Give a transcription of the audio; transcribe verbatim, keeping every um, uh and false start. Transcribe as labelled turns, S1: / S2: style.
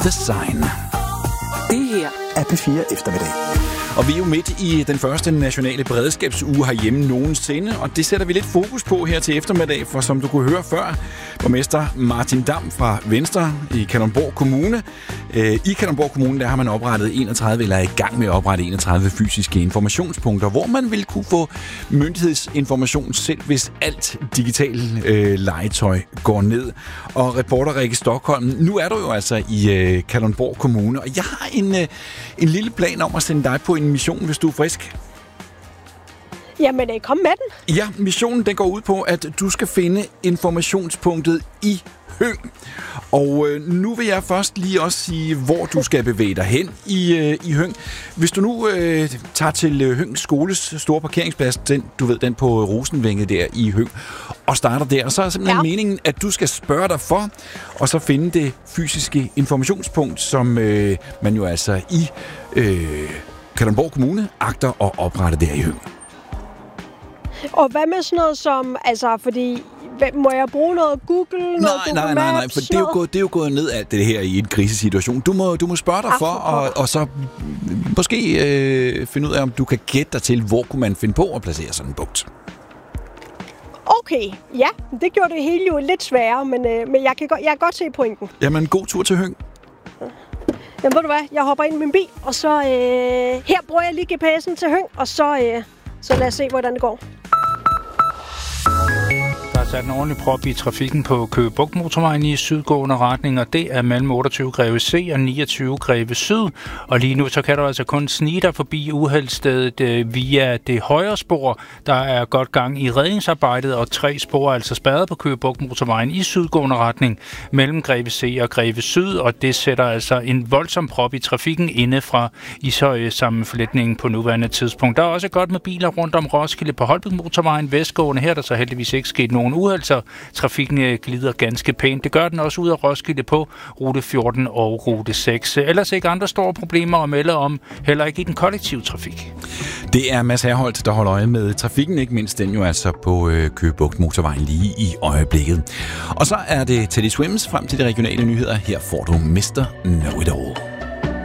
S1: The Sign.
S2: Det her er P fire Eftermiddag.
S1: Og vi er jo midt i den første nationale beredskabsuge herhjemme nogensinde, og det sætter vi lidt fokus på her til eftermiddag, for som du kunne høre før, borgmester Martin Damm fra Venstre i Kalundborg Kommune. Øh, I Kalundborg Kommune, der har man oprettet enogtredive, eller er i gang med at oprette enogtredive fysiske informationspunkter, hvor man vil kunne få myndighedsinformation selv, hvis alt digital øh, legetøj går ned. Og reporter Rikke Stockholm, nu er du jo altså i øh, Kalundborg Kommune, og jeg har en, øh, en lille plan om at sende dig på en mission, hvis du er frisk.
S3: Jamen, kom med den.
S1: Ja, missionen den går ud på, at du skal finde informationspunktet i Høng. Og øh, nu vil jeg først lige også sige, hvor du skal bevæge dig hen i, øh, i Høng. Hvis du nu øh, tager til øh, Høng Skoles store parkeringsplads, den, du ved, den på Rosenvænget der i Høng, og starter der, så er simpelthen ja. meningen, at du skal spørge dig for, og så finde det fysiske informationspunkt, som øh, man jo altså i øh, Kalundborg Kommune agter at oprette der i Høng.
S3: Og hvad med sådan noget som, altså, fordi, må jeg bruge noget Google,
S1: nej,
S3: noget Google
S1: Nej, nej, nej,
S3: Maps,
S1: for det er, jo gået, det er jo gået ned alt det her i en krisesituation. Du må, du må spørge dig for, og, og så måske øh, finde ud af, om du kan gætte dig til, hvor kunne man finde på at placere sådan en punkt.
S3: Okay, ja, det gjorde det hele jo lidt sværere, men, øh, men jeg, kan go- jeg kan godt se pointen.
S1: Jamen, god tur til Høng.
S3: Jamen, ved du hvad, jeg hopper ind i min bil, og så øh, her bruger jeg lige G P S'en til Høng, og så, øh, så lad os se, hvordan det går.
S4: Der er sat en ordentlig prop i trafikken på Køge Bugt motorvejen i sydgående retning, og det er mellem otteogtyve Greve C og niogtyve Greve Syd. Og lige nu så kan du altså kun snige dig forbi uheldsstedet øh, via det højre spor. Der er godt gang i redningsarbejdet, og tre spor er altså spærret på Køge Bugt motorvejen i sydgående retning mellem Greve C og Greve Syd, og det sætter altså en voldsom prop i trafikken inde fra Ishøje sammenflætningen på nuværende tidspunkt. Der er også godt med biler rundt om Roskilde på Holbæk motorvejen vestgående. Her er der så heldigvis ikke sket nogen uheld, så trafikken glider ganske pænt. Det gør den også ud af Roskilde på rute fjorten og rute seks. Ellers ikke andre store problemer at melde om, heller ikke i den kollektive trafik.
S1: Det er Mads Herholdt, der holder øje med trafikken, ikke mindst den jo altså på øh, Køge Bugt motorvejen lige i øjeblikket. Og så er det Teddy Swims frem til de regionale nyheder. Her får du mister Know It All.